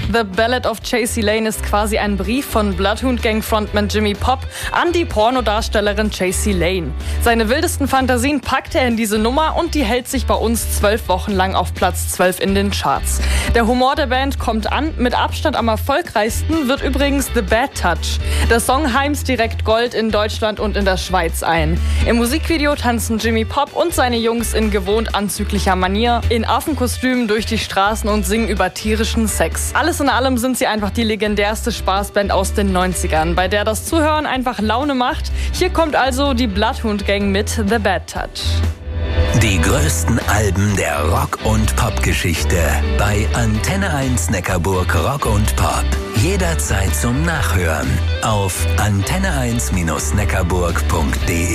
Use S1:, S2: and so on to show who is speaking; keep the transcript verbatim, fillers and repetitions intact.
S1: The Ballad of Chasey Lane ist quasi ein Brief von Bloodhound Gang Frontman Jimmy Pop an die Pornodarstellerin Chasey Lane. Seine wildesten Fantasien packt er in diese Nummer und die hält sich bei uns zwölf Wochen lang auf Platz zwölf in den Charts. Der Humor der Band kommt an, mit Abstand am erfolgreichsten wird übrigens The Bad Touch. Der Song heimst direkt Gold in Deutschland und in der Schweiz ein. Im Musikvideo tanzen Jimmy Pop und seine Jungs in gewohnt anzüglicher Manier in Affenkostümen durch die Straßen und singen über tierischen Sex. Alles in allem sind sie einfach die legendärste Spaßband aus den neunzigern, bei der das Zuhören einfach Laune macht. Hier kommt also die Bloodhound Gang mit The Bad Touch.
S2: Die größten Alben der Rock- und Pop-Geschichte bei Antenne eins Neckarburg Rock und Pop. Jederzeit zum Nachhören auf antenne eins Bindestrich neckarburg punkt de.